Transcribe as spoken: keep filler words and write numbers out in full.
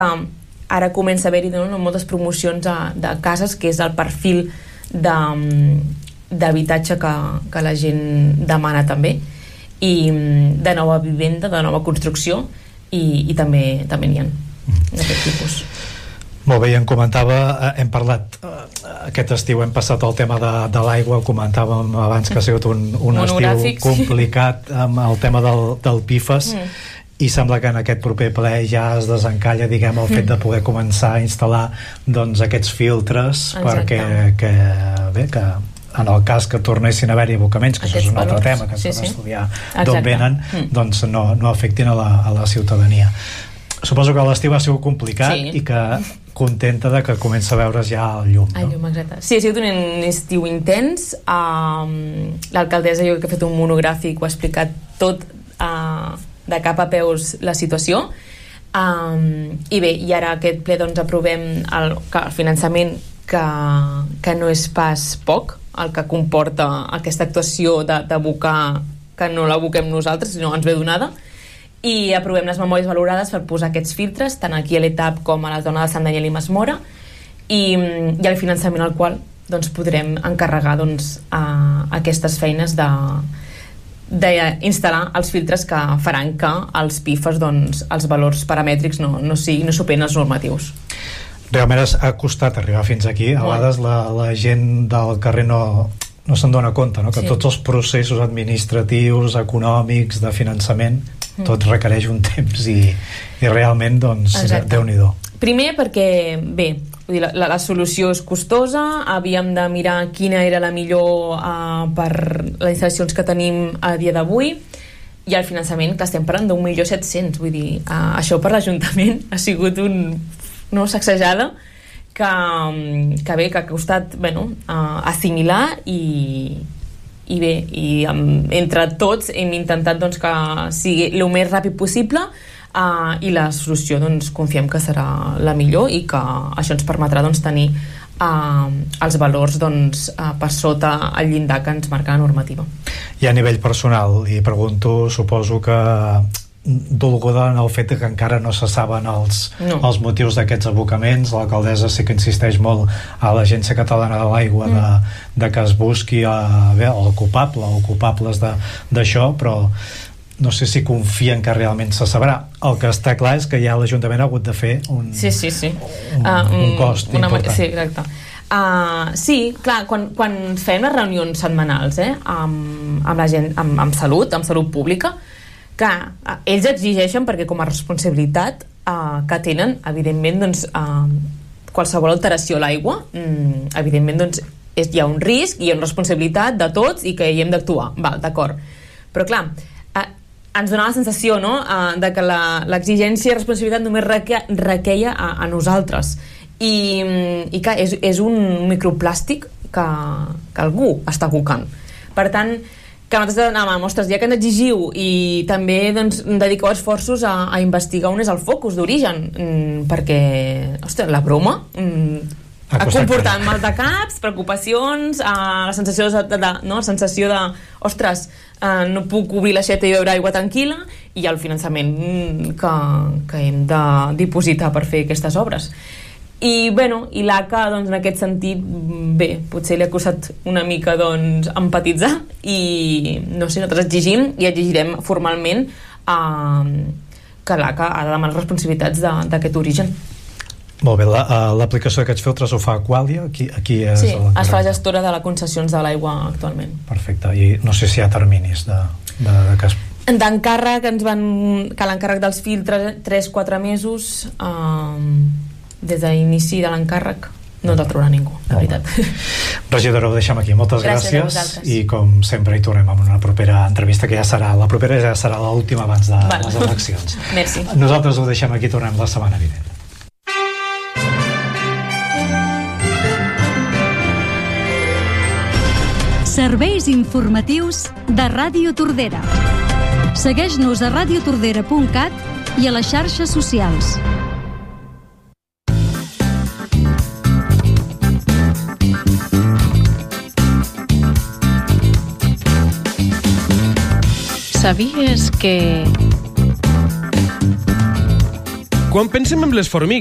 Um, ara comença a haver-hi no, moltes promocions de, de cases, que és el perfil de, d'habitatge que, que la gent demana també, i de nova vivenda, de nova construcció, i, i també, també n'hi ha d'aquest tipus. Molt bé, i em comentava, hem parlat aquest estiu, hem passat el tema de, de l'aigua, comentàvem abans que ha sigut un, un estiu complicat amb el tema del, del P F A S, mm. i sembla que en aquest proper ple ja es desencalla, diguem, el fet de poder començar a instal·lar doncs aquests filtres. Exacte. Perquè que, bé, que en el cas que tornessin a haver-hi abocaments, que això és un altre valors. Tema que s'ha sí, d'estudiar sí. d'on venen, mm. doncs no, no afectin a la, a la ciutadania. Suposo que l'estiu ha sigut complicat sí. i que contenta de que comença a veure's ja el llum, no? El llum, exacte. Sí, ha sigut un estiu intens. Um, l'alcaldessa jo que ha fet un monogràfic, ho ha explicat tot uh, de cap a peus la situació. Um, I bé, i ara aquest ple doncs aprovem el, el finançament que, que no és pas poc, el que comporta aquesta actuació d'abocar, que no l'aboquem nosaltres, sinó ens ve donada, i aprovem les memòries valorades per posar aquests filtres tant aquí a l'E T A P com a la zona de Sant Daniel i Masmora, i, i el finançament al qual doncs, podrem encarregar doncs, a aquestes feines de d'instal·lar els filtres que faran que els P F A S, doncs, els valors paramètrics no, no, sigui, no superen els normatius. Realment ha costat arribar fins aquí. A vegades la, la gent del carrer no, no se'n dona compte, no? Que sí. Tots els processos administratius, econòmics, de finançament, mm. tot requereix un temps i, i realment, doncs, Déu-n'hi-do. Primer perquè, bé, la, la, la solució és costosa, havíem de mirar quina era la millor uh, per les instal·lacions que tenim a dia d'avui, i el finançament, que estem parlant d'un milió set-cents, vull dir, uh, això per l'Ajuntament ha sigut un, no, sacsejada que, que bé, que ha costat bueno, uh, assimilar i, i bé, i um, entre tots hem intentat doncs, que sigui el més ràpid possible. Uh, i la solució doncs confiem que serà la millor i que això ens permetrà doncs tenir uh, els valors doncs uh, per sota el llindar que ens marca la normativa. I a nivell personal, li pregunto, suposo que dolguda en el fet que encara no se saben els, no. els motius d'aquests abocaments. L'alcaldessa sí que insisteix molt a l'Agència Catalana de l'Aigua mm. de, de que es busqui uh, bé, el culpable o culpables d'això, però no sé si confien que realment se sabrà. El que està clar és que ja l'Ajuntament ha hagut de fer un, sí, sí, sí. un, uh, un cost una, important. Sí, exacte. Uh, sí, clar, quan, quan fem les reunions setmanals eh, amb, amb la gent, amb, amb salut, amb salut pública, que uh, ells exigeixen perquè com a responsabilitat uh, que tenen, evidentment, doncs, uh, qualsevol alteració a l'aigua, um, evidentment, doncs, és, hi ha un risc, hi ha una responsabilitat de tots i que hi hem d'actuar. Val, d'acord. Però clar, uh, ens dona la sensació, no?, uh, de que l'exigència i responsabilitat només reque, requeia a, a nosaltres. I, i que és, és un microplàstic que, que algú està abocant. Per tant, que nosaltres anàvem, ostres, ja que ens exigiu i també doncs, dediqueu esforços a, a investigar on és el focus d'origen, mm, perquè, ostres, la broma mm, ha comportat mal de caps, preocupacions, uh, la sensació de, de, no? la sensació de ostres, uh, no puc obrir l'aixeta i beure aigua tranquil·la, i el finançament que, que hem de dipositar per fer aquestes obres. I, bueno, i l'A C A, doncs, en aquest sentit, bé, potser li ha costat una mica, doncs, empatitzar i, no sé, nosaltres exigim i exigirem formalment uh, que l'A C A ha de demanar responsabilitats d'aquest origen. Molt bé, l'aplicació la, d'aquests filtres ho fa Aqualia? Aquí, aquí és sí, es fa gestora de les concessions de l'aigua actualment. Perfecte, i no sé si hi ha terminis de, de, de que es... D'encàrrec ens van... que l'encàrrec dels filtres tres quatre mesos eh, des d'inici de l'encàrrec no te'l trobarà ningú, la veritat. Regidora, ho deixem aquí. Moltes gràcies, gràcies i com sempre hi tornem amb una propera entrevista que ja serà, la propera ja serà l'última abans de vale. les eleccions. Merci. Nosaltres ho deixem aquí, tornem la setmana vinent. Serveis informatius de Ràdio Tordera. Segueix-nos a radio tordera punt cat i a les xarxes socials. ¿Sabías que Quan pensem en les formigues,